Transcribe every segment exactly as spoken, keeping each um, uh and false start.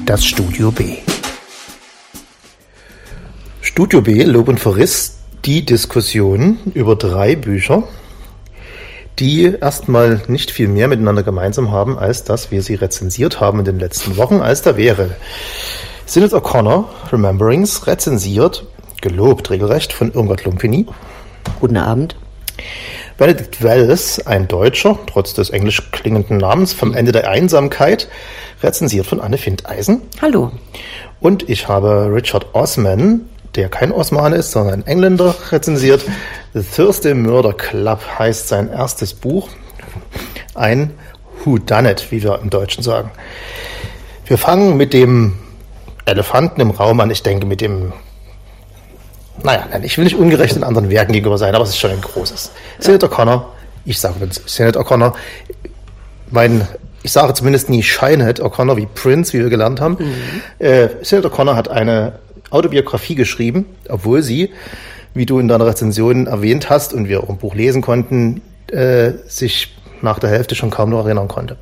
das Studio B. Studio B, Lob und Verriss, die Diskussion über drei Bücher, die erstmal nicht viel mehr miteinander gemeinsam haben, als dass wir sie rezensiert haben in den letzten Wochen, als da wäre Sinéad O'Connor, Rememberings, rezensiert, gelobt regelrecht, von Irmgard Lumpini. Guten Abend. Benedict Wells, ein Deutscher, trotz des englisch klingenden Namens, vom Ende der Einsamkeit, rezensiert von Anne Findeisen. Hallo. Und ich habe Richard Osman, der kein Osmane ist, sondern ein Engländer, rezensiert. The Thursday Murder Club heißt sein erstes Buch. Ein Whodunit, wie wir im Deutschen sagen. Wir fangen mit dem Elefanten im Raum an. Ich denke mit dem, naja, ich will nicht ungerecht den anderen Werken gegenüber sein, aber es ist schon ein großes. Ja. Sinéad O'Connor, ich sage Sinéad O'Connor, mein, ich sage zumindest nie Shinehead O'Connor wie Prince, wie wir gelernt haben. Mhm. Äh, Sinéad O'Connor hat eine Autobiografie geschrieben, obwohl sie, wie du in deiner Rezension erwähnt hast und wir auch im Buch lesen konnten, äh, sich nach der Hälfte schon kaum noch erinnern konnte.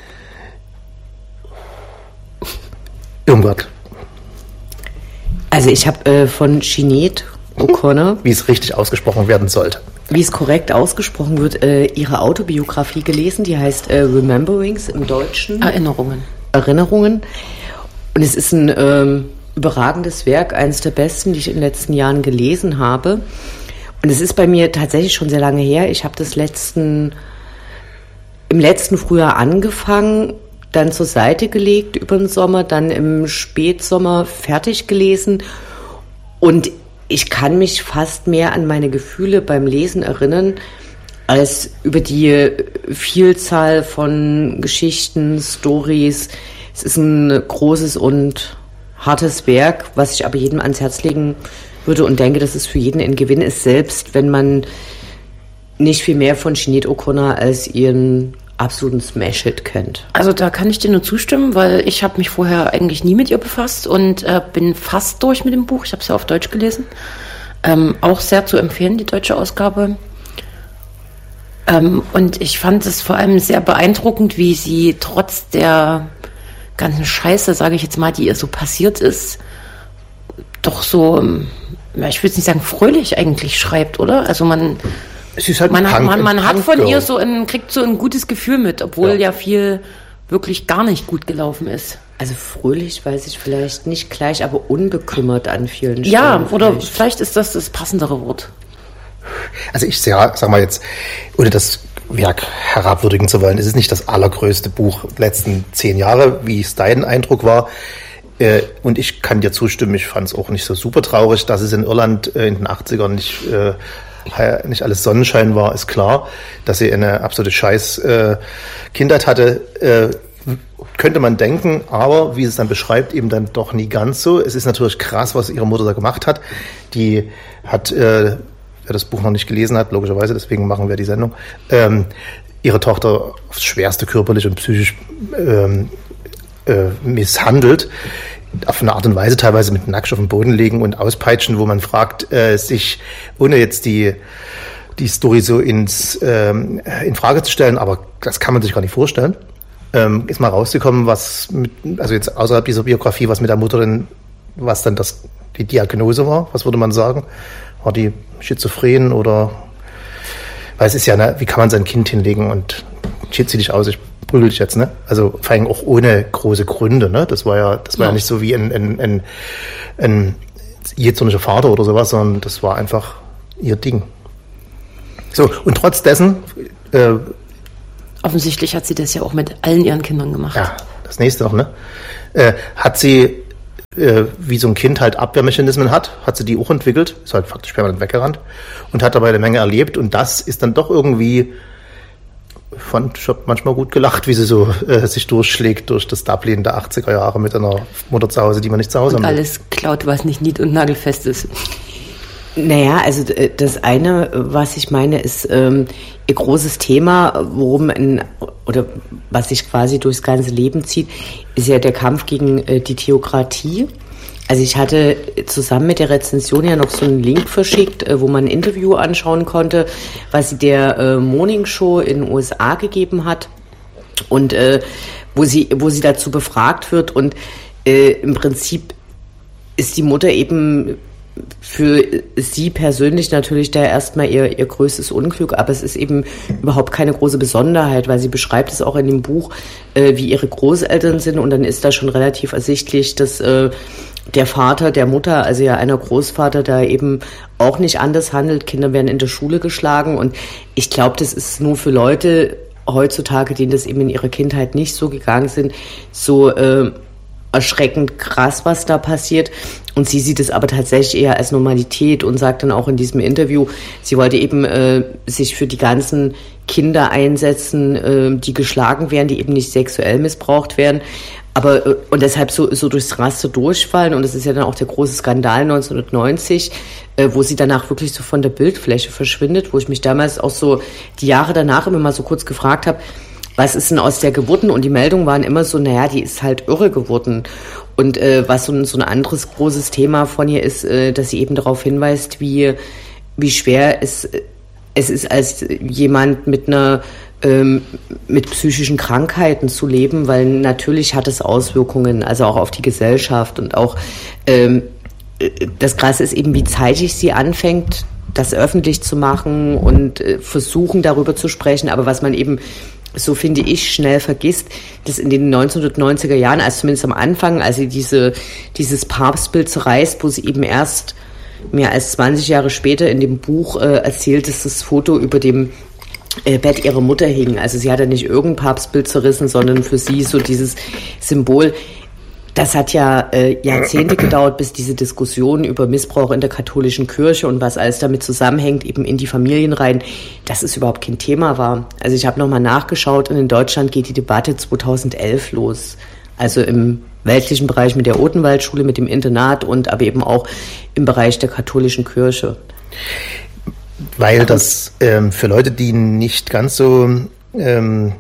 Irmgard. Also ich habe äh, von Sinéad O'Connor, wie es richtig ausgesprochen werden sollte, wie es korrekt ausgesprochen wird, äh, ihre Autobiografie gelesen, die heißt äh, Rememberings im Deutschen. Erinnerungen. Erinnerungen. Und es ist ein ähm, überragendes Werk, eines der besten, die ich in den letzten Jahren gelesen habe. Und es ist bei mir tatsächlich schon sehr lange her. Ich habe das letzten, im letzten Frühjahr angefangen, dann zur Seite gelegt über den Sommer, dann im Spätsommer fertig gelesen. Und ich kann mich fast mehr an meine Gefühle beim Lesen erinnern, als über die Vielzahl von Geschichten, Storys. Es ist ein großes und hartes Werk, was ich aber jedem ans Herz legen würde und denke, dass es für jeden ein Gewinn ist, selbst wenn man nicht viel mehr von Sinéad O'Connor als ihren absoluten Smash-Hit kennt. Also da kann ich dir nur zustimmen, weil ich habe mich vorher eigentlich nie mit ihr befasst und äh, bin fast durch mit dem Buch. Ich habe es ja auf Deutsch gelesen. Ähm, auch sehr zu empfehlen, die deutsche Ausgabe. Ähm, und ich fand es vor allem sehr beeindruckend, wie sie trotz der ganzen Scheiße, sage ich jetzt mal, die ihr so passiert ist, doch so, ich würde nicht sagen fröhlich eigentlich schreibt, oder? Also man... Es ist halt man Punk, hat, man, man hat von Girl. ihr so ein, kriegt so ein gutes Gefühl mit, obwohl ja. ja viel wirklich gar nicht gut gelaufen ist. Also fröhlich weiß ich vielleicht nicht gleich, aber unbekümmert an vielen Stellen. Ja, oder vielleicht. vielleicht ist das das passendere Wort. Also ich sag, sag mal jetzt, ohne das Werk herabwürdigen zu wollen, es ist nicht das allergrößte Buch der letzten zehn Jahre, wie es dein Eindruck war. Äh, und ich kann dir zustimmen, ich fand es auch nicht so super traurig, dass es in Irland äh, in den achtzigern nicht... Äh, nicht alles Sonnenschein war, ist klar. Dass sie eine absolute Scheiß äh, Kindheit hatte, äh, könnte man denken, aber wie es dann beschreibt, eben dann doch nie ganz so. Es ist natürlich krass, was ihre Mutter da gemacht hat. Die hat, äh, wer das Buch noch nicht gelesen hat, logischerweise, deswegen machen wir die Sendung, ähm, ihre Tochter aufs Schwerste körperlich und psychisch ähm, äh, misshandelt. Auf eine Art und Weise teilweise mit Nackt auf den Boden legen und auspeitschen, wo man fragt, äh, sich, ohne jetzt die, die Story so ins, ähm, in Frage zu stellen, aber das kann man sich gar nicht vorstellen, ähm, ist mal rausgekommen, was mit, also jetzt außerhalb dieser Biografie, was mit der Mutter denn, was dann das, die Diagnose war, was würde man sagen? War die schizophren oder, weil es ist ja, ne, wie kann man sein Kind hinlegen und shit, zieh dich aus, ich prügel dich jetzt, ne? Also vor allem auch ohne große Gründe, ne? Das war ja, das war ja, ja nicht so wie ein, ein, ein, ein jähzorniger Vater oder sowas, sondern das war einfach ihr Ding. So, und trotz dessen, äh, offensichtlich hat sie das ja auch mit allen ihren Kindern gemacht. Ja, das nächste auch, ne? Äh, hat sie, äh, wie so ein Kind halt Abwehrmechanismen hat, hat sie die auch entwickelt, ist halt faktisch permanent weggerannt und hat dabei eine Menge erlebt und das ist dann doch irgendwie, fand, ich habe manchmal gut gelacht, wie sie so äh, sich durchschlägt durch das Dublin der achtziger Jahre mit einer Mutter zu Hause, die man nicht zu Hause und haben will. Alles klaut, was nicht nied- und nagelfest ist. Naja, also das eine, was ich meine, ist ähm, ihr großes Thema, worum in, oder was sich quasi durchs ganze Leben zieht, ist ja der Kampf gegen äh, die Theokratie. Also ich hatte zusammen mit der Rezension ja noch so einen Link verschickt, wo man ein Interview anschauen konnte, was sie der äh, Morning Show in den U S A gegeben hat und äh, wo sie wo sie dazu befragt wird. Und äh, im Prinzip ist die Mutter eben für sie persönlich natürlich da erstmal ihr, ihr größtes Unglück, aber es ist eben überhaupt keine große Besonderheit, weil sie beschreibt es auch in dem Buch, äh, wie ihre Großeltern sind, und dann ist da schon relativ ersichtlich, dass äh, der Vater der Mutter, also ja einer Großvater, da eben auch nicht anders handelt. Kinder werden in der Schule geschlagen, und ich glaube, das ist nur für Leute heutzutage, denen das eben in ihrer Kindheit nicht so gegangen sind, so äh, erschreckend krass, was da passiert. Und sie sieht es aber tatsächlich eher als Normalität und sagt dann auch in diesem Interview, sie wollte eben äh, sich für die ganzen Kinder einsetzen, äh, die geschlagen werden, die eben nicht sexuell missbraucht werden. Aber äh, und deshalb so, so durchs Raster durchfallen. Und das ist ja dann auch der große Skandal neunzehnhundertneunzig, äh, wo sie danach wirklich so von der Bildfläche verschwindet, wo ich mich damals auch so die Jahre danach immer mal so kurz gefragt habe, was ist denn aus der geworden? Und die Meldungen waren immer so, naja, die ist halt irre geworden. Und äh, was so ein, so ein anderes großes Thema von ihr ist, äh, dass sie eben darauf hinweist, wie, wie schwer es, es ist, als jemand mit einer ähm, mit psychischen Krankheiten zu leben, weil natürlich hat es Auswirkungen, also auch auf die Gesellschaft. Und auch ähm, das Krasse ist eben, wie zeitig sie anfängt, das öffentlich zu machen und äh, versuchen, darüber zu sprechen. Aber was man eben, so finde ich, schnell vergisst, dass in den neunzehnhundertneunziger Jahren, also zumindest am Anfang, als sie diese, dieses Papstbild zerreißt, wo sie eben erst mehr als zwanzig Jahre später in dem Buch äh, erzählt, dass das Foto über dem äh, Bett ihrer Mutter hing. Also sie hat ja nicht irgendein Papstbild zerrissen, sondern für sie so dieses Symbol. Das hat ja äh, Jahrzehnte gedauert, bis diese Diskussion über Missbrauch in der katholischen Kirche und was alles damit zusammenhängt, eben in die Familien rein, dass es überhaupt kein Thema war. Also ich habe nochmal nachgeschaut, und in Deutschland geht die Debatte zweitausendelf los. Also im weltlichen Bereich mit der Odenwaldschule, mit dem Internat, und aber eben auch im Bereich der katholischen Kirche. Weil das ähm, für Leute, die nicht ganz so ähm,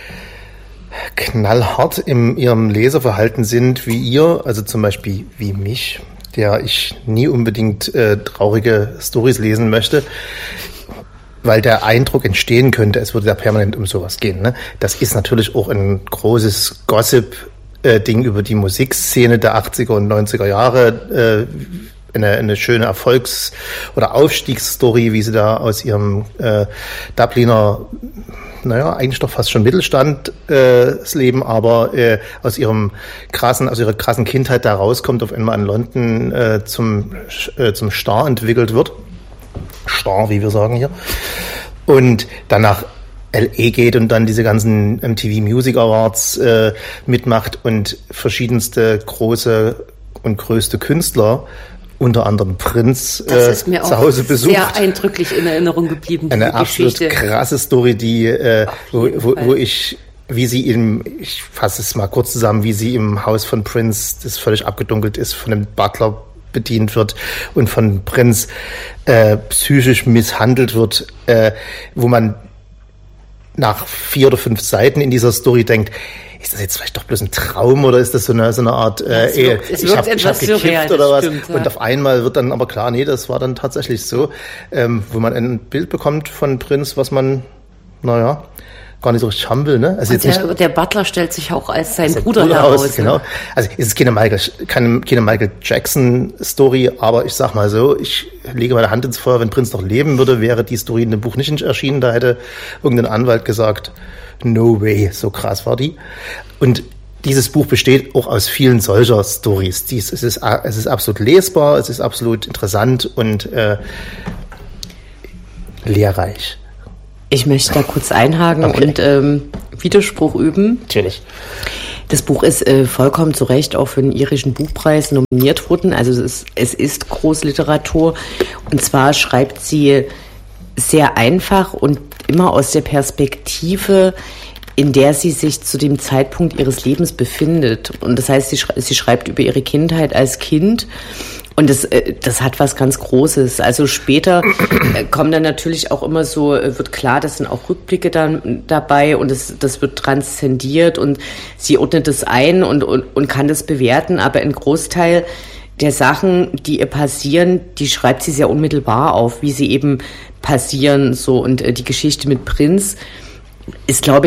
knallhart in ihrem Leserverhalten sind wie ihr, also zum Beispiel wie mich, der ich nie unbedingt äh, traurige Storys lesen möchte, weil der Eindruck entstehen könnte, es würde da permanent um sowas gehen. Ne? Das ist natürlich auch ein großes Gossip-Ding über die Musikszene der achtziger und neunziger Jahre, äh, eine, eine schöne Erfolgs- oder Aufstiegsstory, wie sie da aus ihrem äh, Dubliner, naja, eigentlich doch fast schon Mittelstand äh, das Leben, aber äh, aus ihrem krassen, aus ihrer krassen Kindheit da rauskommt, auf einmal in London äh, zum äh, zum Star entwickelt wird. Star, wie wir sagen hier. Und dann nach L A geht und dann diese ganzen M T V Music Awards äh, mitmacht und verschiedenste große und größte Künstler, unter anderem Prince, äh, zu Hause besucht. Sehr eindrücklich in Erinnerung geblieben. Eine absolut krasse Story, die, äh, wo, wo, wo ich, wie sie im, ich fasse es mal kurz zusammen, wie sie im Haus von Prince, das völlig abgedunkelt ist, von einem Butler bedient wird und von Prince äh, psychisch misshandelt wird, äh, wo man nach vier oder fünf Seiten in dieser Story denkt, ist das jetzt vielleicht doch bloß ein Traum oder ist das so eine, so eine Art, äh, es wirkt, es ich habe hab gekifft oder was? Stimmt, ja. Und auf einmal wird dann aber klar, nee, das war dann tatsächlich so, ähm, wo man ein Bild bekommt von Prince, was man, naja, gar nicht so richtig haben will, ne? Also jetzt der, nicht, der Butler stellt sich auch als sein als Bruder, Bruder heraus. Aus, genau. Also es ist keine Michael, keine, keine Michael Jackson Story, aber ich sag mal so, ich lege meine Hand ins Feuer, wenn Prince noch leben würde, wäre die Story in dem Buch nicht erschienen, da hätte irgendein Anwalt gesagt, no way, so krass war die. Und dieses Buch besteht auch aus vielen solcher Stories. Dies, es, ist, es ist absolut lesbar, es ist absolut interessant und äh, lehrreich. Ich möchte da kurz einhaken okay. und ähm, Widerspruch üben. Natürlich. Das Buch ist äh, vollkommen zu Recht auch für den irischen Buchpreis nominiert worden. Also es ist, es ist Großliteratur. Und zwar schreibt sie sehr einfach und immer aus der Perspektive, in der sie sich zu dem Zeitpunkt ihres Lebens befindet. Und das heißt, sie, schrei- sie schreibt über ihre Kindheit als Kind. Und das, das hat was ganz Großes. Also später kommen dann natürlich auch immer so, wird klar, das sind auch Rückblicke dann dabei und das, das wird transzendiert und sie ordnet das ein und, und, und kann das bewerten. Aber ein Großteil der Sachen, die ihr passieren, die schreibt sie sehr unmittelbar auf, wie sie eben passieren. So. Und die Geschichte mit Prince ist, glaube ich,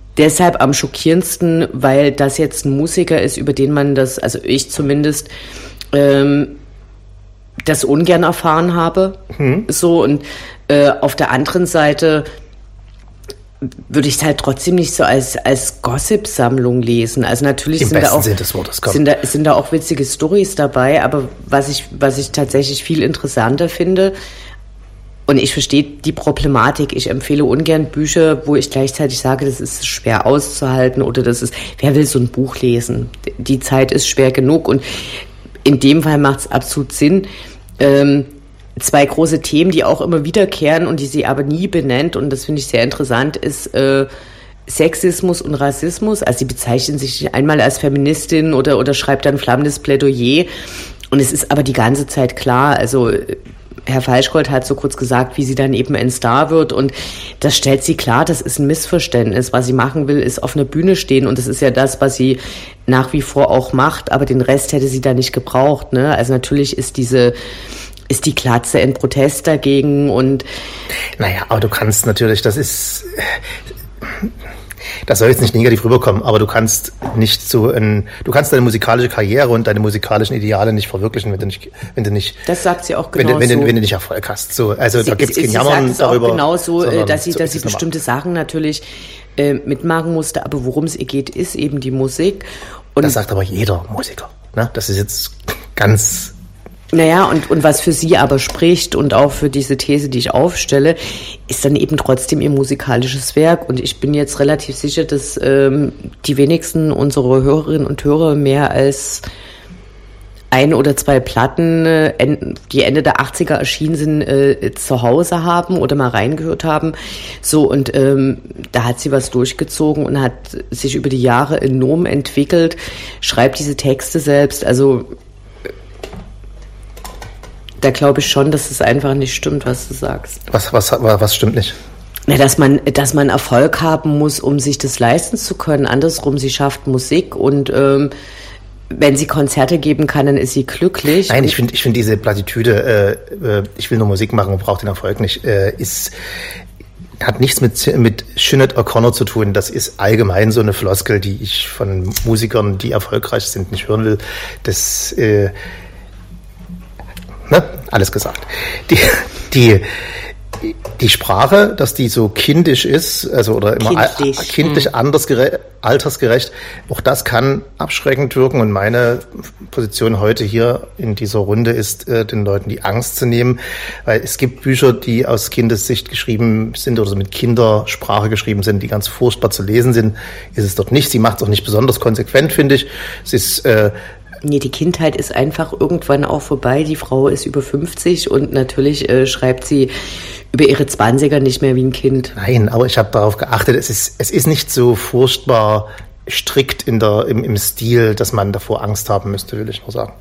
deshalb am schockierendsten, weil das jetzt ein Musiker ist, über den man das, also ich zumindest, ähm, das ungern erfahren habe. Hm. So, und äh, auf der anderen Seite würde ich es halt trotzdem nicht so als, als Gossip-Sammlung lesen. Also natürlich Im sind da, auch, Sinn des Wortes, sind, da, sind da auch witzige Storys dabei, aber was ich, was ich tatsächlich viel interessanter finde, und ich verstehe die Problematik, ich empfehle ungern Bücher, wo ich gleichzeitig sage, das ist schwer auszuhalten oder das ist, wer will so ein Buch lesen? Die Zeit ist schwer genug, und in dem Fall macht es absolut Sinn. Ähm, zwei große Themen, die auch immer wiederkehren und die sie aber nie benennt, und das finde ich sehr interessant, ist äh, Sexismus und Rassismus. Also sie bezeichnen sich einmal als Feministin oder, oder schreibt dann flammendes Plädoyer, und es ist aber die ganze Zeit klar, also Herr Falschgold hat so kurz gesagt, wie sie dann eben ein Star wird, und das stellt sie klar, das ist ein Missverständnis. Was sie machen will, ist auf einer Bühne stehen, und das ist ja das, was sie nach wie vor auch macht, aber den Rest hätte sie da nicht gebraucht, ne? Also natürlich ist diese ist die Glatze ein Protest dagegen, und naja, aber du kannst natürlich, das ist, das soll jetzt nicht negativ rüberkommen, aber du kannst nicht so ein, du kannst deine musikalische Karriere und deine musikalischen Ideale nicht verwirklichen, wenn du nicht, wenn du nicht, das sagt sie auch genau genau wenn, wenn, so. du, wenn du nicht Erfolg hast. So, also sie, da gibt es kein sie Jammern sagt es darüber. Auch genau so, dass sie, so dass sie bestimmte Sachen natürlich äh, mitmachen musste, aber worum es ihr geht, ist eben die Musik. Und das sagt aber jeder Musiker. Ne? Das ist jetzt ganz. Naja, und, und was für sie aber spricht und auch für diese These, die ich aufstelle, ist dann eben trotzdem ihr musikalisches Werk. Und ich bin jetzt relativ sicher, dass ähm, die wenigsten unserer Hörerinnen und Hörer mehr als ein oder zwei Platten, äh, die Ende der achtziger erschienen sind, äh, zu Hause haben oder mal reingehört haben. So, und ähm, da hat sie was durchgezogen und hat sich über die Jahre enorm entwickelt, schreibt diese Texte selbst, also da glaube ich schon, dass es einfach nicht stimmt, was du sagst. Was, was, was stimmt nicht? Na, dass man, dass man Erfolg haben muss, um sich das leisten zu können. Andersrum, sie schafft Musik, und ähm, wenn sie Konzerte geben kann, dann ist sie glücklich. Nein, ich finde, ich finde diese Plattitüde, äh, ich will nur Musik machen und brauche den Erfolg nicht, äh, ist hat nichts mit mit Sinead O'Connor zu tun. Das ist allgemein so eine Floskel, die ich von Musikern, die erfolgreich sind, nicht hören will. Das äh, Ne? Alles gesagt. Die, die, die Sprache, dass die so kindisch ist, also oder immer kindlich, al- kindlich hm. andersgere- altersgerecht, auch das kann abschreckend wirken. Und meine Position heute hier in dieser Runde ist, äh, den Leuten die Angst zu nehmen, weil es gibt Bücher, die aus Kindessicht geschrieben sind oder so mit Kindersprache geschrieben sind, die ganz furchtbar zu lesen sind. Ist es dort nicht. Sie macht es auch nicht besonders konsequent, finde ich. Es ist äh, Nee, die Kindheit ist einfach irgendwann auch vorbei. Die Frau ist über fünfzig, und natürlich äh, schreibt sie über ihre Zwanziger nicht mehr wie ein Kind. Nein, aber ich habe darauf geachtet, es ist, es ist nicht so furchtbar strikt in der, im, im Stil, dass man davor Angst haben müsste, will ich nur sagen.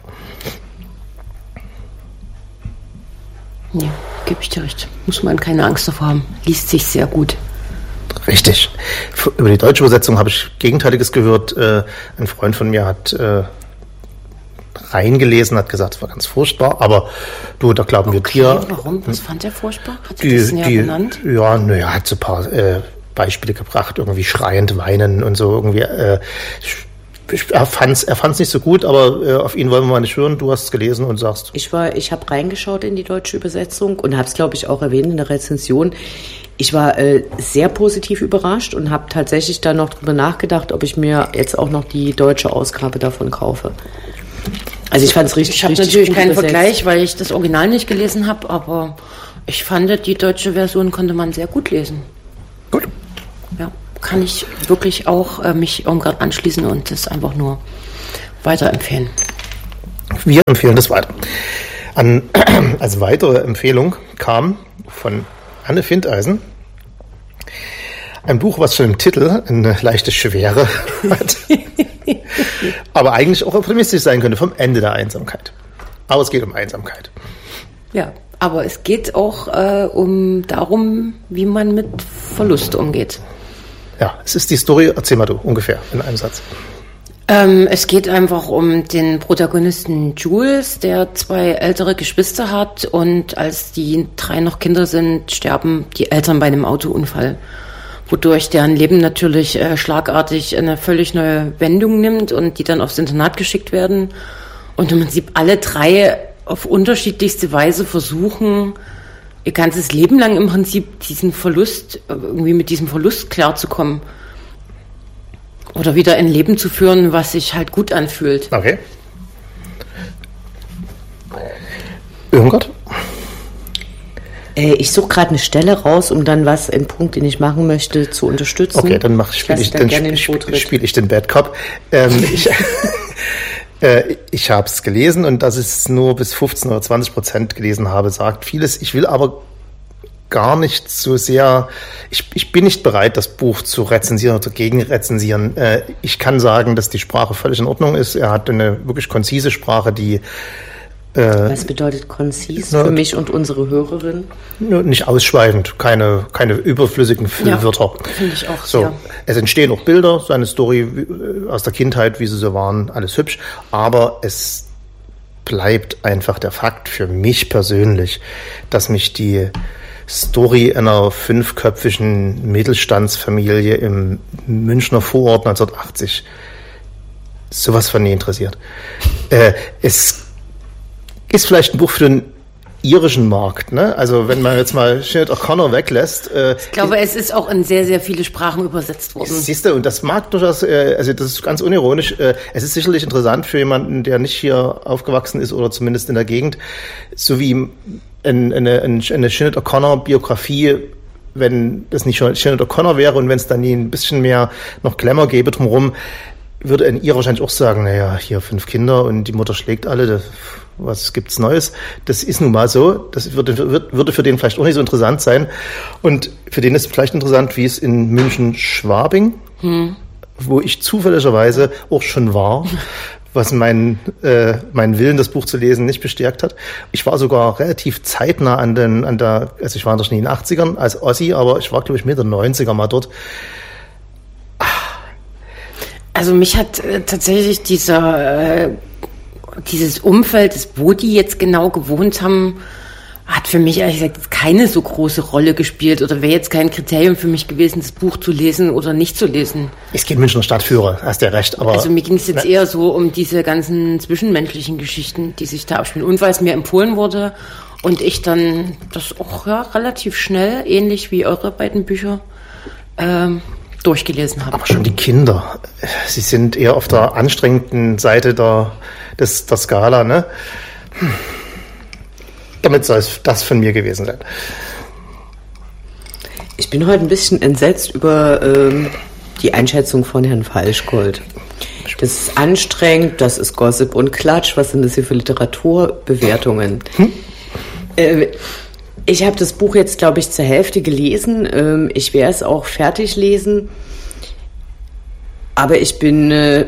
Ja, gebe ich dir recht. Muss man keine Angst davor haben. Liest sich sehr gut. Richtig. Über die deutsche Übersetzung habe ich Gegenteiliges gehört. Äh, ein Freund von mir hat äh, reingelesen, hat gesagt, es war ganz furchtbar, aber du, da glauben okay, wir dir. Warum? Was fand er furchtbar? Hat die, er das näher die, genannt? Ja, naja, hat so ein paar äh, Beispiele gebracht, irgendwie schreiend weinen und so, irgendwie, äh, er fand's, er fand's nicht so gut, aber äh, auf ihn wollen wir mal nicht hören. Du hast es gelesen und sagst. Ich war, ich habe reingeschaut in die deutsche Übersetzung und habe es, glaube ich, auch erwähnt in der Rezension. Ich war äh, sehr positiv überrascht und habe tatsächlich da noch drüber nachgedacht, ob ich mir jetzt auch noch die deutsche Ausgabe davon kaufe. Also ich fand es richtig, ich habe natürlich keinen übersetzt. Vergleich, weil ich das Original nicht gelesen habe, aber ich fand, die deutsche Version konnte man sehr gut lesen. Gut. Ja, kann ich wirklich auch äh, mich Irmgard anschließen und das einfach nur weiterempfehlen. Wir empfehlen das weiter. An, als weitere Empfehlung kam von Anne Findeisen ein Buch, was schon im Titel eine leichte Schwere hat, aber eigentlich auch optimistisch sein könnte, vom Ende der Einsamkeit. Aber es geht um Einsamkeit. Ja, aber es geht auch äh, um darum, wie man mit Verlust umgeht. Ja, es ist die Story, erzähl mal du, ungefähr, in einem Satz. Ähm, es geht einfach um den Protagonisten Jules, der zwei ältere Geschwister hat, und als die drei noch Kinder sind, sterben die Eltern bei einem Autounfall. wodurch deren Leben natürlich äh, schlagartig eine völlig neue Wendung nimmt und die dann aufs Internat geschickt werden und im Prinzip alle drei auf unterschiedlichste Weise versuchen, ihr ganzes Leben lang im Prinzip diesen Verlust, irgendwie mit diesem Verlust klarzukommen. Oder wieder ein Leben zu führen, was sich halt gut anfühlt. Okay. Irmgard? Äh, ich suche gerade eine Stelle raus, um dann was, einen Punkt, den ich machen möchte, zu unterstützen. Okay, dann mach, spiele ich, dann spiel, spiel, spiel ich den Bad Cop. Ähm, ich äh, ich habe es gelesen und dass ich es nur bis fünfzehn oder zwanzig Prozent gelesen habe, sagt vieles. Ich will aber gar nicht so sehr, ich, ich bin nicht bereit, das Buch zu rezensieren oder gegen rezensieren. Äh, ich kann sagen, dass die Sprache völlig in Ordnung ist. Er hat eine wirklich konzise Sprache, die äh, Was bedeutet konzis na, für mich und unsere Hörerin? Nicht ausschweifend, keine, keine überflüssigen Füllwörter. Ja, finde ich auch so. Sehr. Es entstehen auch Bilder, seine Story aus der Kindheit, wie sie so waren, alles hübsch, aber es bleibt einfach der Fakt für mich persönlich, dass mich die Story einer fünfköpfigen Mittelstandsfamilie im Münchner Vorort neunzehnhundertachtzig sowas von nie interessiert. Äh, es ist vielleicht ein Buch für den irischen Markt, ne? Also wenn man jetzt mal Sinead O'Connor weglässt. Äh, ich glaube, es ist auch in sehr, sehr viele Sprachen übersetzt worden. Siehst du, und das mag durchaus, äh, also das ist ganz unironisch, äh, es ist sicherlich interessant für jemanden, der nicht hier aufgewachsen ist oder zumindest in der Gegend, so wie eine, eine, eine Sinead O'Connor-Biografie, wenn das nicht Sinead O'Connor wäre und wenn es dann nie ein bisschen mehr noch Glamour gäbe drumherum, würde ein ihr wahrscheinlich auch sagen, naja, hier fünf Kinder und die Mutter schlägt alle, das, was gibt's Neues? Das ist nun mal so. Das würde, würde, würde für den vielleicht auch nicht so interessant sein. Und für den ist es vielleicht interessant, wie es in München-Schwabing, hm. wo ich zufälligerweise auch schon war, was meinen äh, meinen Willen, das Buch zu lesen, nicht bestärkt hat. Ich war sogar relativ zeitnah an den, an der, also ich war in den achtzigern als Ossi, aber ich war, glaube ich, Mitte neunziger mal dort. Also mich hat äh, tatsächlich dieser äh, dieses Umfeld, das, wo die jetzt genau gewohnt haben, hat für mich ehrlich gesagt keine so große Rolle gespielt oder wäre jetzt kein Kriterium für mich gewesen, das Buch zu lesen oder nicht zu lesen. Es geht Münchner Stadtführer, hast ja recht. Aber also mir ging es jetzt ne? eher so um diese ganzen zwischenmenschlichen Geschichten, die sich da abspielen. Und weil es mir empfohlen wurde und ich dann das auch ja, relativ schnell, ähnlich wie eure beiden Bücher, ähm, durchgelesen habe. Aber schon die Kinder, sie sind eher auf der anstrengenden Seite der, des, der Skala, ne? Hm. Damit soll es das von mir gewesen sein. Ich bin heute ein bisschen entsetzt über ähm, die Einschätzung von Herrn Falschgold. Das ist anstrengend, das ist Gossip und Klatsch. Was sind das hier für Literaturbewertungen? Hm? Äh, ich habe das Buch jetzt, glaube ich, zur Hälfte gelesen. Ähm, ich werde es auch fertig lesen. Aber ich bin äh,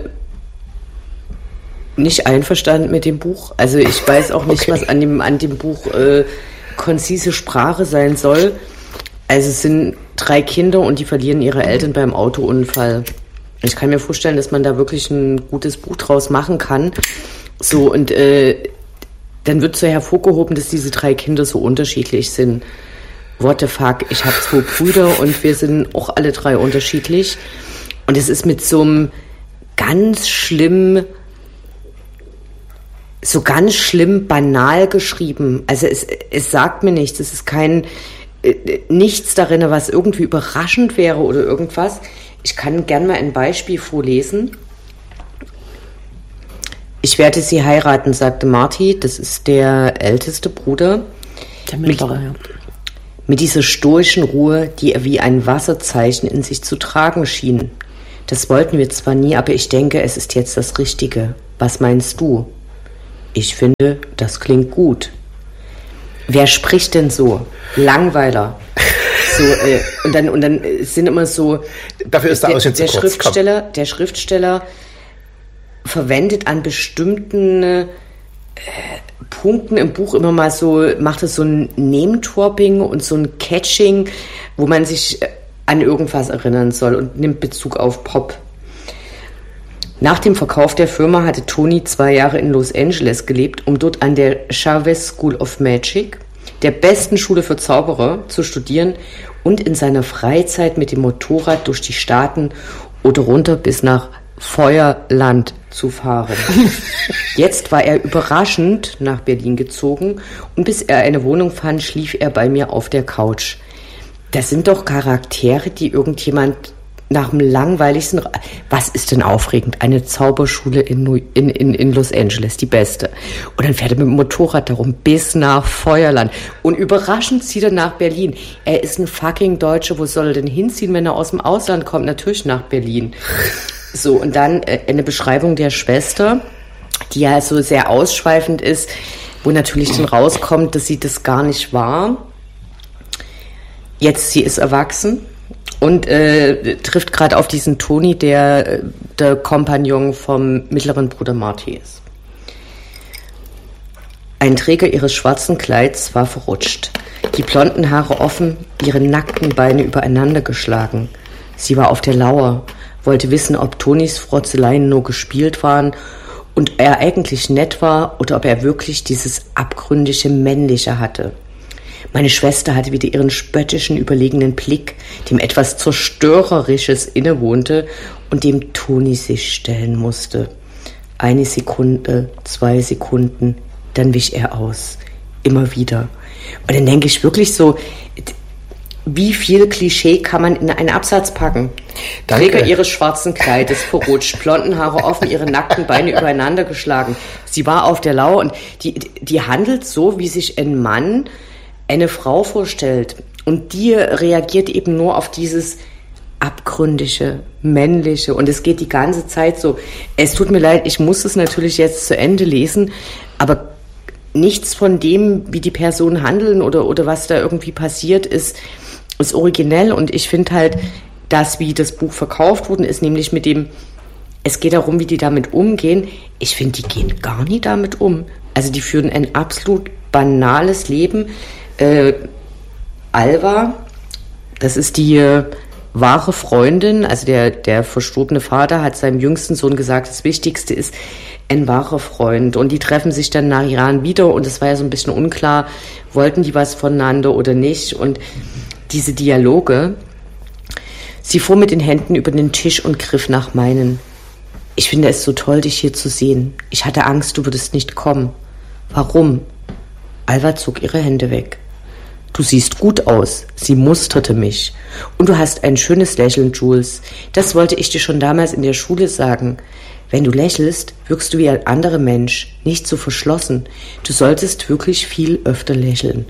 nicht einverstanden mit dem Buch. Also ich weiß auch nicht, okay. was an dem, an dem Buch äh, konzise Sprache sein soll. Also es sind drei Kinder und die verlieren ihre Eltern beim Autounfall. Ich kann mir vorstellen, dass man da wirklich ein gutes Buch draus machen kann. So, und äh, dann wird so hervorgehoben, dass diese drei Kinder so unterschiedlich sind. What the fuck, ich habe zwei Brüder und wir sind auch alle drei unterschiedlich. Und es ist mit so einem ganz schlimm, so ganz schlimm banal geschrieben. Also es, es sagt mir nichts. Es ist kein äh, nichts darin, was irgendwie überraschend wäre oder irgendwas. Ich kann gern mal ein Beispiel vorlesen. Ich werde sie heiraten, sagte Marty. Das ist der älteste Bruder. Der mittlere, mit, ja. Mit dieser stoischen Ruhe, die er wie ein Wasserzeichen in sich zu tragen schien. Das wollten wir zwar nie, aber ich denke, es ist jetzt das Richtige. Was meinst du? Ich finde, das klingt gut. Wer spricht denn so? Langweiler. So, äh, und dann und dann sind immer so. Dafür ist der Ausschnitt zu kurz. Schriftsteller, der Schriftsteller verwendet an bestimmten äh, Punkten im Buch immer mal so, macht es so ein Name-Dropping und so ein Catching, wo man sich an irgendwas erinnern soll und nimmt Bezug auf Pop. Nach dem Verkauf der Firma hatte Tony zwei Jahre in Los Angeles gelebt, um dort an der Chavez School of Magic, der besten Schule für Zauberer, zu studieren und in seiner Freizeit mit dem Motorrad durch die Staaten oder runter bis nach Feuerland zu fahren. Jetzt war er überraschend nach Berlin gezogen und bis er eine Wohnung fand, schlief er bei mir auf der Couch. Das sind doch Charaktere, die irgendjemand nach dem langweiligsten... Was ist denn aufregend? Eine Zauberschule in, New, in, in, in Los Angeles, die beste. Und dann fährt er mit dem Motorrad darum bis nach Feuerland. Und überraschend zieht er nach Berlin. Er ist ein fucking Deutscher. Wo soll er denn hinziehen, wenn er aus dem Ausland kommt? Natürlich nach Berlin. So, und dann äh, eine Beschreibung der Schwester, die ja so sehr ausschweifend ist, wo natürlich dann rauskommt, dass sie das gar nicht war. Jetzt, sie ist erwachsen. Und äh, trifft gerade auf diesen Toni, der der Kompagnon vom mittleren Bruder Marty ist. Ein Träger ihres schwarzen Kleids war verrutscht, die blonden Haare offen, ihre nackten Beine übereinander geschlagen. Sie war auf der Lauer, wollte wissen, ob Tonis Frotzeleien nur gespielt waren und er eigentlich nett war oder ob er wirklich dieses abgründige Männliche hatte. Meine Schwester hatte wieder ihren spöttischen, überlegenen Blick, dem etwas Zerstörerisches innewohnte und dem Toni sich stellen musste. Eine Sekunde, zwei Sekunden, dann wich er aus. Immer wieder. Und dann denke ich wirklich so, wie viel Klischee kann man in einen Absatz packen? Danke. Träger ihres schwarzen Kleides, verrutscht, blonden Haare offen, ihre nackten Beine übereinander geschlagen. Sie war auf der Lauer und die, die handelt so, wie sich ein Mann eine Frau vorstellt. Und die reagiert eben nur auf dieses abgründige, männliche. Und es geht die ganze Zeit so. Es tut mir leid, ich muss es natürlich jetzt zu Ende lesen, aber nichts von dem, wie die Personen handeln oder, oder was da irgendwie passiert, ist, ist originell. Und ich finde halt, das, wie das Buch verkauft wurde, ist nämlich mit dem, es geht darum, wie die damit umgehen. Ich finde, die gehen gar nie damit um. Also die führen ein absolut banales Leben. Äh, Alva, das ist die äh, wahre Freundin, also der, der verstorbene Vater hat seinem jüngsten Sohn gesagt, das Wichtigste ist ein wahrer Freund. Und die treffen sich dann nach Jahren wieder und es war ja so ein bisschen unklar, wollten die was voneinander oder nicht. Und diese Dialoge, sie fuhr mit den Händen über den Tisch und griff nach meinen. Ich finde es so toll, dich hier zu sehen. Ich hatte Angst, du würdest nicht kommen. Warum? Alva zog ihre Hände weg. Du siehst gut aus, sie musterte mich. Und du hast ein schönes Lächeln, Jules. Das wollte ich dir schon damals in der Schule sagen. Wenn du lächelst, wirkst du wie ein anderer Mensch, nicht so verschlossen. Du solltest wirklich viel öfter lächeln.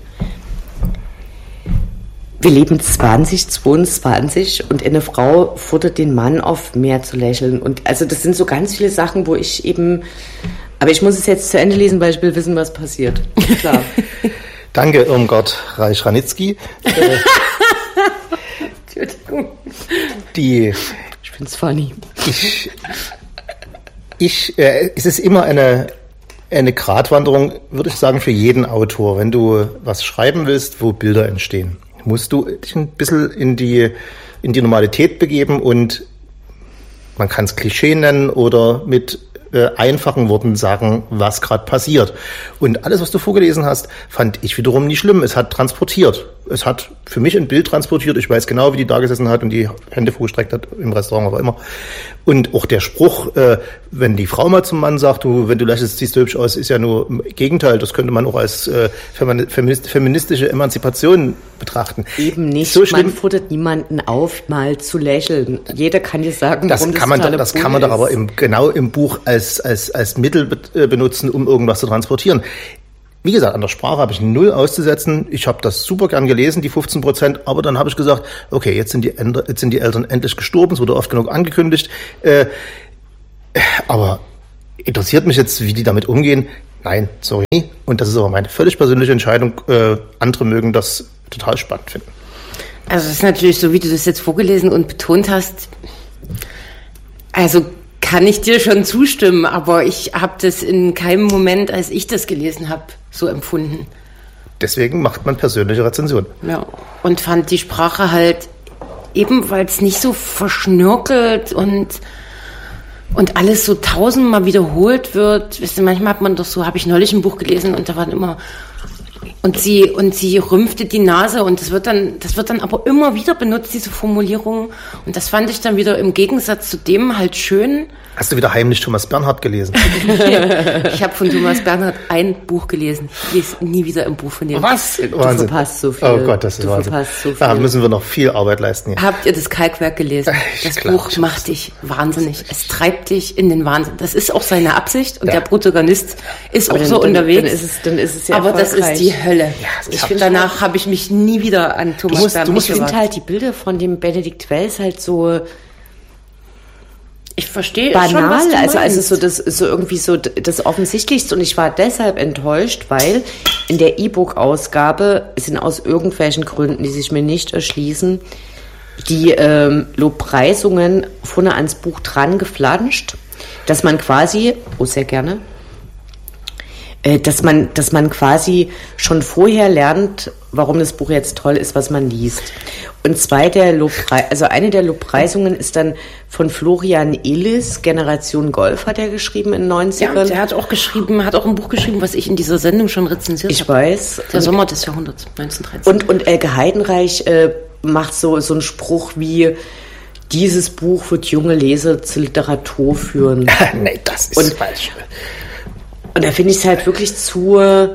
Wir leben zwanzig zweiundzwanzig und eine Frau fordert den Mann auf, mehr zu lächeln. Und also das sind so ganz viele Sachen, wo ich eben... Aber ich muss es jetzt zu Ende lesen, weil ich will wissen, was passiert. Klar. Danke, Irmgard Reich-Ranitzky. Äh, Entschuldigung. Die, ich find's funny. Ich, ich, äh, es ist immer eine, eine Gratwanderung, würde ich sagen, für jeden Autor. Wenn du was schreiben willst, wo Bilder entstehen, musst du dich ein bisschen in die, in die Normalität begeben und man kann es Klischee nennen oder mit äh, einfachen Worten sagen, was gerade passiert. Und alles, was du vorgelesen hast, fand ich wiederum nicht schlimm. Es hat transportiert. Es hat für mich ein Bild transportiert. Ich weiß genau, wie die da gesessen hat und die Hände vorgestreckt hat im Restaurant, aber immer. Und auch der Spruch, äh, wenn die Frau mal zum Mann sagt, du, wenn du lächelst, siehst du hübsch aus, ist ja nur im Gegenteil. Das könnte man auch als äh, feministische Emanzipation betrachten. Eben nicht. So schlimm. Man fordert niemanden auf, mal zu lächeln. Jeder kann dir sagen, das warum kann das man, das kann man doch aber im, genau im Buch als als als Mittel be- benutzen, um irgendwas zu transportieren. Wie gesagt, an der Sprache habe ich null auszusetzen. Ich habe das super gern gelesen, die fünfzehn Prozent, aber dann habe ich gesagt, okay, jetzt sind die, Änder, jetzt sind die Eltern endlich gestorben, es wurde oft genug angekündigt. Äh, aber interessiert mich jetzt, wie die damit umgehen? Nein, sorry. Und das ist aber meine völlig persönliche Entscheidung. Äh, andere mögen das total spannend finden. Also es ist natürlich so, wie du das jetzt vorgelesen und betont hast, also kann ich dir schon zustimmen, aber ich habe das in keinem Moment, als ich das gelesen habe, so empfunden. Deswegen macht man persönliche Rezensionen. Ja, und fand die Sprache halt, eben weil es nicht so verschnörkelt und, und alles so tausendmal wiederholt wird. Weißt du, manchmal hat man doch so, habe ich neulich ein Buch gelesen und da waren immer Und sie, und sie rümpfte die Nase und das wird dann, das wird dann aber immer wieder benutzt, diese Formulierung. Und das fand ich dann wieder im Gegensatz zu dem halt schön. Hast du wieder heimlich Thomas Bernhard gelesen? Ich habe von Thomas Bernhard ein Buch gelesen. Ich lese nie wieder ein Buch von dem. Was? Du Wahnsinn. verpasst so viel. Oh Gott, das ist du Wahnsinn. verpasst so viel. Da müssen wir noch viel Arbeit leisten hier. Habt ihr das Kalkwerk gelesen? Ich Das glaub, Buch macht dich wahnsinnig. Es treibt dich in den Wahnsinn. Das ist auch seine Absicht und ja. Der Protagonist ist Aber auch dann, so dann, unterwegs. Dann ist es, dann ist es ja aber das ist die Hölle. Ja, ich finde, danach habe ich mich nie wieder an Thomas Du musst, Bernhard du musst gewagt. sind halt die Bilder von dem Benedikt Wells halt so Ich verstehe banal, schon, was du also, also meinst. so das so irgendwie so das Offensichtlichste, und ich war deshalb enttäuscht, weil in der E-Book-Ausgabe sind aus irgendwelchen Gründen, die sich mir nicht erschließen, die ähm, Lobpreisungen vorne ans Buch dran geflanscht, dass man quasi, oh sehr gerne, äh, dass man, dass man quasi schon vorher lernt, warum das Buch jetzt toll ist, was man liest. Und zwei der Lobpreis, also eine der Lobpreisungen ist dann von Florian Illis, Generation Golf hat er geschrieben in den neunzigern. Ja, der hat auch geschrieben, hat auch ein Buch geschrieben, was ich in dieser Sendung schon rezensiert Ich habe. weiß. Der Sommer des Jahrhunderts, neunzehnhundertdreizehn. Und, und Elke Heidenreich äh, macht so, so einen Spruch wie, dieses Buch wird junge Leser zur Literatur führen. Nee, das ist Und- falsch. Und da finde ich es halt wirklich zu...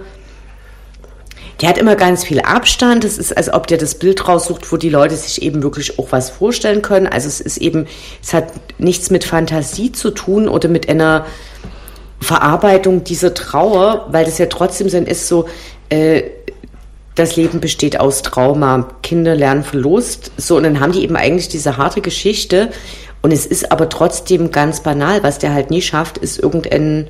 Der hat immer ganz viel Abstand. Es ist, als ob der das Bild raussucht, wo die Leute sich eben wirklich auch was vorstellen können. Also es ist eben, es hat nichts mit Fantasie zu tun oder mit einer Verarbeitung dieser Trauer, weil das ja trotzdem so ist, so, äh, das Leben besteht aus Trauma, Kinder lernen Verlust. So, und dann haben die eben eigentlich diese harte Geschichte. Und es ist aber trotzdem ganz banal. Was der halt nie schafft, ist irgendein,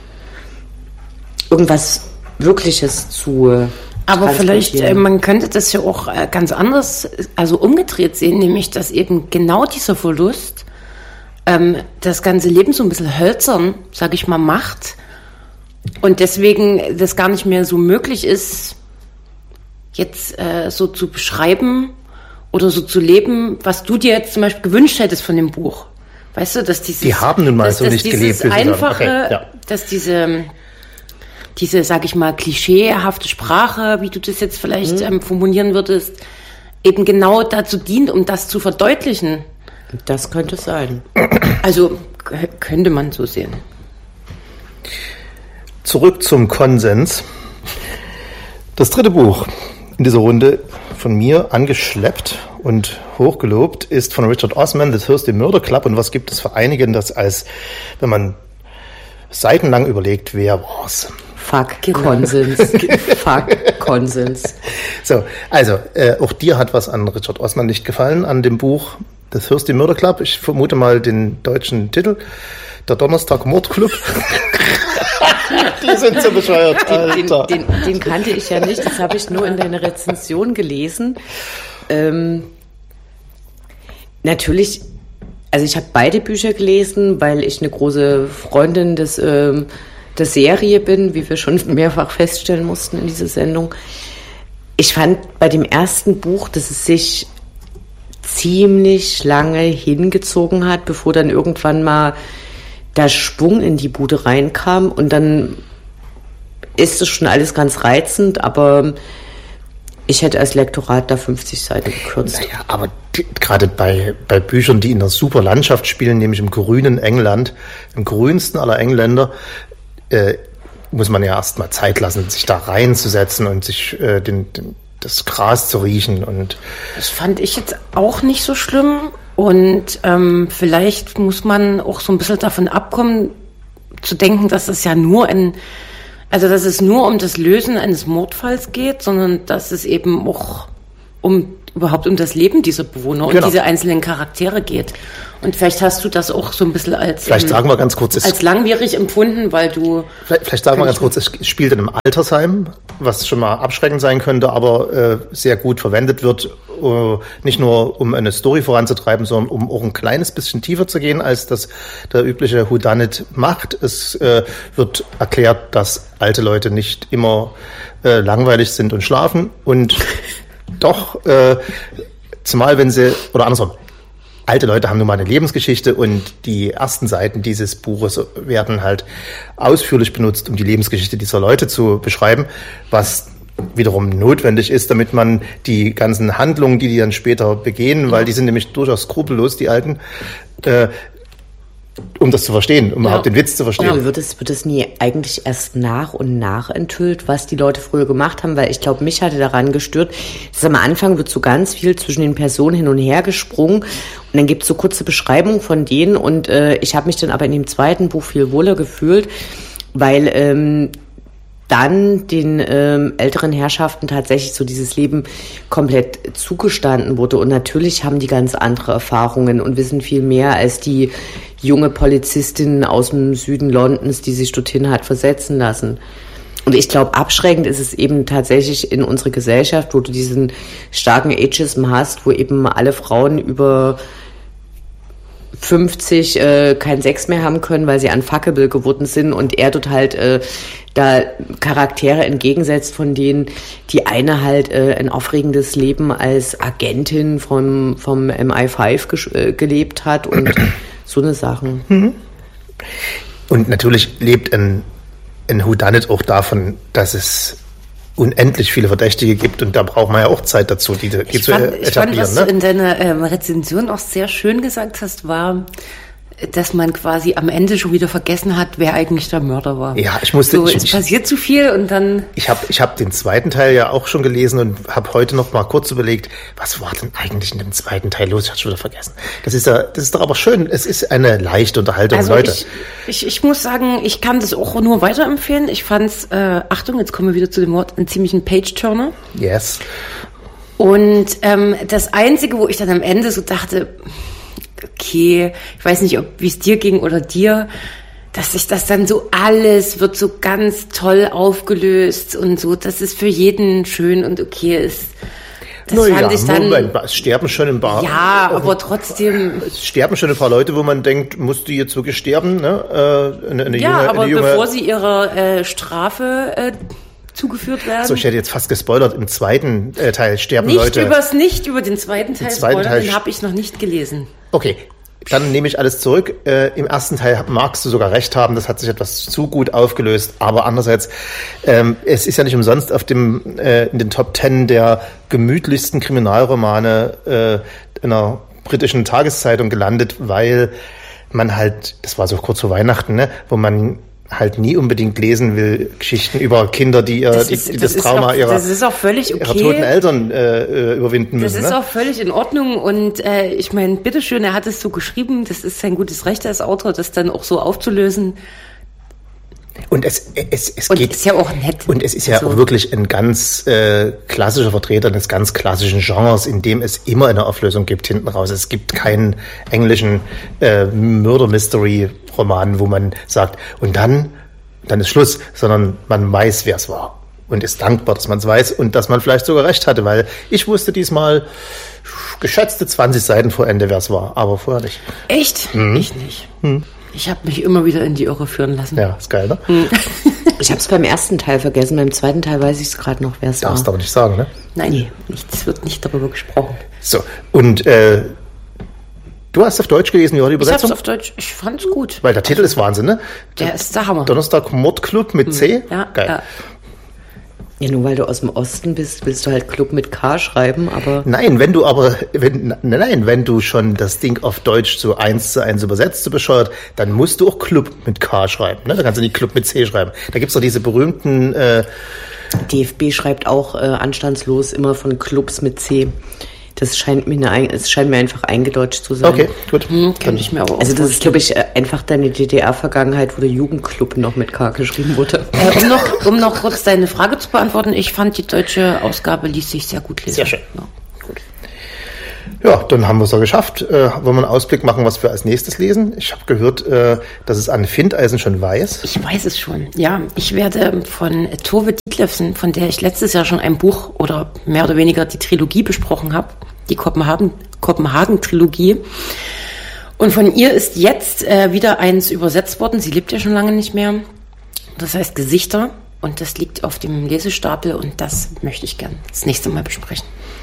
irgendwas Wirkliches zu Aber vielleicht, äh, transportieren. man könnte das ja auch äh, ganz anders, also umgedreht sehen, nämlich, dass eben genau dieser Verlust ähm, das ganze Leben so ein bisschen hölzern, sag ich mal, macht und deswegen das gar nicht mehr so möglich ist, jetzt äh, so zu beschreiben oder so zu leben, was du dir jetzt zum Beispiel gewünscht hättest von dem Buch. Weißt du, dass dieses... Die haben nun mal dass, so dass nicht dieses gelebt, wie sie sagen. einfache, Okay, ja. dass diese... diese, sag ich mal, klischeehafte Sprache, wie du das jetzt vielleicht ähm, formulieren würdest, eben genau dazu dient, um das zu verdeutlichen. Das könnte sein. Also k- könnte man so sehen. Zurück zum Konsens. Das dritte Buch in dieser Runde von mir angeschleppt und hochgelobt ist von Richard Osman, The Thursday Murder Club. Und was gibt es für einige, das als, wenn man seitenlang überlegt, wer war's? Fuck Konsens. Fuck Konsens. So, also, äh, auch dir hat was an Richard Osman nicht gefallen, an dem Buch The Thursday Murder Club. Ich vermute mal den deutschen Titel. Der Donnerstag Mordclub. Die sind so bescheuert, Den, Alter. den, den kannte ich ja nicht, das habe ich nur in deiner Rezension gelesen. Ähm, natürlich, also ich habe beide Bücher gelesen, weil ich eine große Freundin des, ähm, der Serie bin, wie wir schon mehrfach feststellen mussten in dieser Sendung. Ich fand bei dem ersten Buch, dass es sich ziemlich lange hingezogen hat, bevor dann irgendwann mal der Schwung in die Bude reinkam, und dann ist es schon alles ganz reizend, aber ich hätte als Lektorat da fünfzig Seiten gekürzt. Naja, aber die, gerade bei, bei Büchern, die in einer super Landschaft spielen, nämlich im grünen England, im grünsten aller Engländer, äh, muss man ja erst mal Zeit lassen, sich da reinzusetzen und sich äh, den, den, das Gras zu riechen. Und Das fand ich jetzt auch nicht so schlimm. Und ähm, vielleicht muss man auch so ein bisschen davon abkommen, zu denken, dass es ja nur ein, also dass es nur um das Lösen eines Mordfalls geht, sondern dass es eben auch um überhaupt um das Leben dieser Bewohner Genau. und diese einzelnen Charaktere geht. Und vielleicht hast du das auch so ein bisschen als, vielleicht ähm, sagen wir ganz kurz, es als langwierig empfunden, weil du... Vielleicht, vielleicht sagen wir ganz kurz, es spielt in einem Altersheim, was schon mal abschreckend sein könnte, aber äh, sehr gut verwendet wird, äh, nicht nur um eine Story voranzutreiben, sondern um auch ein kleines bisschen tiefer zu gehen, als das der übliche Whodunit macht. Es äh, wird erklärt, dass alte Leute nicht immer äh, langweilig sind und schlafen und doch, äh, zumal wenn sie, oder andersrum, alte Leute haben nun mal eine Lebensgeschichte, und die ersten Seiten dieses Buches werden halt ausführlich benutzt, um die Lebensgeschichte dieser Leute zu beschreiben, was wiederum notwendig ist, damit man die ganzen Handlungen, die die dann später begehen, weil die sind nämlich durchaus skrupellos, die Alten, äh, um das zu verstehen, um ja. überhaupt den Witz zu verstehen. Ja, wird es, wird es nie eigentlich erst nach und nach enthüllt, was die Leute früher gemacht haben? Weil ich glaube, mich hatte daran gestört, dass am Anfang wird so ganz viel zwischen den Personen hin und her gesprungen und dann gibt es so kurze Beschreibungen von denen und äh, ich habe mich dann aber in dem zweiten Buch viel wohler gefühlt, weil ähm, dann den ähm, älteren Herrschaften tatsächlich so dieses Leben komplett zugestanden wurde. Und natürlich haben die ganz andere Erfahrungen und wissen viel mehr als die junge Polizistin aus dem Süden Londons, die sich dorthin hat versetzen lassen. Und ich glaube, abschreckend ist es eben tatsächlich in unserer Gesellschaft, wo du diesen starken Ageism hast, wo eben alle Frauen über fünfzig äh, keinen Sex mehr haben können, weil sie unfuckable geworden sind und er dort halt äh, da Charaktere entgegensetzt, von denen die eine halt äh, ein aufregendes Leben als Agentin vom, vom M I fünf ges- äh, gelebt hat und so eine Sachen. Mhm. Und natürlich lebt ein, ein Whodunit auch davon, dass es unendlich viele Verdächtige gibt und da braucht man ja auch Zeit dazu, die, die ich zu fand, etablieren. Ich fand, was ne? du in deiner ähm, Rezension auch sehr schön gesagt hast, war, dass man quasi am Ende schon wieder vergessen hat, wer eigentlich der Mörder war. Ja, ich musste... So, ich, es ich, passiert zu viel und dann... Ich habe ich hab den zweiten Teil ja auch schon gelesen und habe heute noch mal kurz überlegt, was war denn eigentlich in dem zweiten Teil los? Ich hatte schon wieder vergessen. Das ist, ja, das ist doch aber schön. Es ist eine leichte Unterhaltung, also Leute. Ich, ich, ich muss sagen, ich kann das auch nur weiterempfehlen. Ich fand's, äh, Achtung, jetzt kommen wir wieder zu dem Wort, einen ziemlichen Page-Turner. Yes. Und ähm, das Einzige, wo ich dann am Ende so dachte... Okay, ich weiß nicht, ob wie es dir ging oder dir, dass sich das dann so alles wird so ganz toll aufgelöst und so, dass es für jeden schön und okay ist. Das naja, fand ich dann, Moment, es sterben schon ein paar. Ja, aber trotzdem. Es sterben schon ein paar Leute, wo man denkt, muss die jetzt wirklich sterben? Ne? Äh, eine, eine ja, junge, aber eine junge, bevor sie ihrer äh, Strafe äh, zugeführt werden. So, ich hätte jetzt fast gespoilert. Im zweiten äh, Teil sterben nicht Leute. Übers, nicht über den zweiten Teil zweiten spoilern, Teil den habe ich noch nicht gelesen. Okay, dann nehme ich alles zurück. Äh, Im ersten Teil magst du sogar recht haben, das hat sich etwas zu gut aufgelöst. Aber andererseits, ähm, es ist ja nicht umsonst auf dem äh, in den Top Ten der gemütlichsten Kriminalromane äh, einer britischen Tageszeitung gelandet, weil man halt, das war so kurz vor Weihnachten, ne, wo man halt nie unbedingt lesen will, Geschichten über Kinder, die, ihr, das, die, ist, die das, das Trauma auch, ihrer, das ist auch völlig okay. ihrer toten Eltern äh, überwinden müssen. Das ist ne? auch völlig in Ordnung und äh, ich meine, bitteschön, er hat es so geschrieben, das ist sein gutes Recht als Autor, das dann auch so aufzulösen. Und es, es, es und geht, ist ja auch nett. Und es ist ja so. auch wirklich ein ganz äh, klassischer Vertreter eines ganz klassischen Genres, in dem es immer eine Auflösung gibt hinten raus. Es gibt keinen englischen äh, Murder-Mystery-Roman, wo man sagt, und dann, dann ist Schluss, sondern man weiß, wer es war. Und ist dankbar, dass man es weiß und dass man vielleicht sogar recht hatte, weil ich wusste diesmal geschätzte zwanzig Seiten vor Ende, wer es war, aber vorher nicht. Echt? Mhm. Ich nicht. Mhm. Ich habe mich immer wieder in die Irre führen lassen. Ja, ist geil, ne? Mhm. Ich habe es beim ersten Teil vergessen, beim zweiten Teil weiß ich es gerade noch, wer es war. Darfst aber nicht sagen, ne? Nein, nee, nichts wird nicht darüber gesprochen. So, und äh, du hast auf Deutsch gelesen, wie war die Übersetzung? Ich hab's auf Deutsch, ich fand's gut. Weil der Titel ist Wahnsinn, ne? Der ist der Hammer. Donnerstag Mordclub mit C? Ja, geil. Ja. Ja, nur weil du aus dem Osten bist, willst du halt Club mit K schreiben, aber... Nein, wenn du aber, wenn, nein, wenn du schon das Ding auf Deutsch so eins zu eins übersetzt, so bescheuert, dann musst du auch Club mit K schreiben, ne? Da kannst du nicht Club mit C schreiben. Da gibt's doch diese berühmten, äh, D F B schreibt auch äh, anstandslos immer von Clubs mit C. Das scheint mir eine, es scheint mir einfach eingedeutscht zu sein. Okay, gut. Hm, kann ich mir aber auch Also das vorstellen. ist, glaube ich, einfach deine D D R-Vergangenheit, wo der Jugendclub noch mit K geschrieben wurde. Äh, um, noch, um noch kurz deine Frage zu beantworten, ich fand die deutsche Ausgabe ließ sich sehr gut lesen. Sehr schön. Ja. Gut. Ja, dann haben wir es ja geschafft. Äh, wollen wir einen Ausblick machen, was wir als nächstes lesen? Ich habe gehört, äh, dass es Anne Findeisen schon weiß. Ich weiß es schon, ja. Ich werde von Tove Ditlevsen, von der ich letztes Jahr schon ein Buch oder mehr oder weniger die Trilogie besprochen habe, die Kopenhagen, Kopenhagen-Trilogie. Und von ihr ist jetzt äh, wieder eins übersetzt worden. Sie lebt ja schon lange nicht mehr. Das heißt Gesichter. Und das liegt auf dem Lesestapel und das möchte ich gern das nächste Mal besprechen.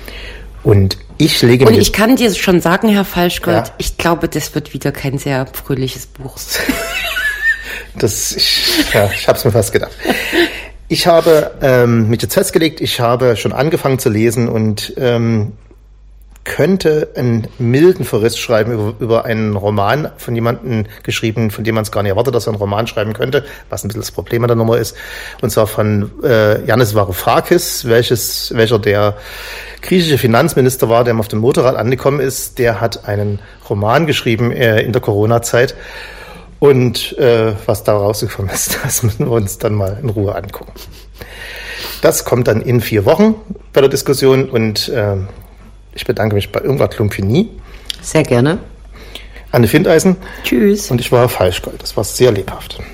Und ich lege Und mir... ich kann dir schon sagen, Herr Falschgold, Ja. ich glaube, das wird wieder kein sehr fröhliches Buch. Das, ich, ja, ich habe es mir fast gedacht. Ich habe ähm, mich jetzt festgelegt, ich habe schon angefangen zu lesen und ähm, könnte einen milden Verriss schreiben über, über einen Roman von jemandem geschrieben, von dem man es gar nicht erwartet, dass er einen Roman schreiben könnte, was ein bisschen das Problem an der Nummer ist. Und zwar von äh, Yannis Varoufakis, welches, welcher der griechische Finanzminister war, der auf dem Motorrad angekommen ist. Der hat einen Roman geschrieben äh, in der Corona-Zeit. Und äh, was da rausgekommen ist, das müssen wir uns dann mal in Ruhe angucken. Das kommt dann in vier Wochen bei der Diskussion und äh, ich bedanke mich bei Irmgard Klumpini. Sehr gerne. Anne Findeisen. Tschüss. Und ich war Falschgold. Das war sehr lebhaft.